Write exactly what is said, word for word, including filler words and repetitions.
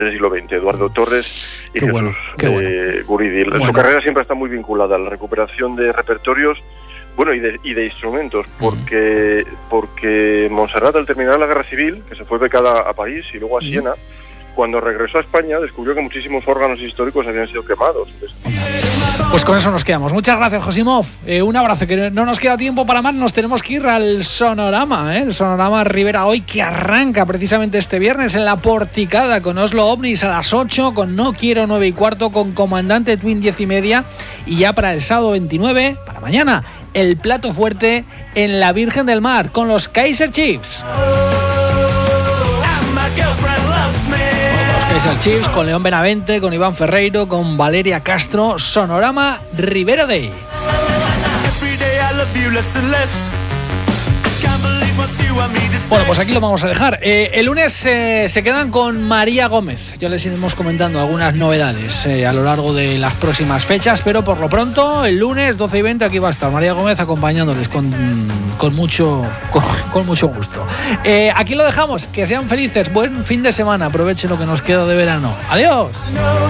del siglo veinte, Eduardo Torres y qué Jesús bueno, qué bueno. eh, Guridi. Bueno. Su carrera siempre está muy vinculada a la recuperación de repertorios, bueno, y de, y de instrumentos, porque mm. porque Montserrat, al terminar la Guerra Civil, que se fue becada a París y luego a Siena, mm. cuando regresó a España descubrió que muchísimos órganos históricos habían sido quemados. Pues con eso nos quedamos. Muchas gracias, Josimov. Eh, un abrazo, que no nos queda tiempo para más. Nos tenemos que ir al Sonorama, ¿eh? El Sonorama Rivera hoy, que arranca precisamente este viernes en la Porticada con Oslo Ovnis a las ocho, con No Quiero nueve y cuarto, con Comandante Twin diez y media, y ya para el sábado veintinueve, para mañana, el plato fuerte en la Virgen del Mar con los Kaiser Chiefs. Kaiser Chiefs con León Benavente, con Iván Ferreiro, con Valeria Castro. Sonorama Rivera Day. Bueno, pues aquí lo vamos a dejar. Eh, el lunes eh, se quedan con María Gómez. Ya les iremos comentando algunas novedades eh, a lo largo de las próximas fechas, pero por lo pronto, el lunes doce y veinte aquí va a estar María Gómez acompañándoles con, con, mucho, con, con mucho gusto. Eh, aquí lo dejamos. Que sean felices. Buen fin de semana. Aprovechen lo que nos queda de verano. Adiós.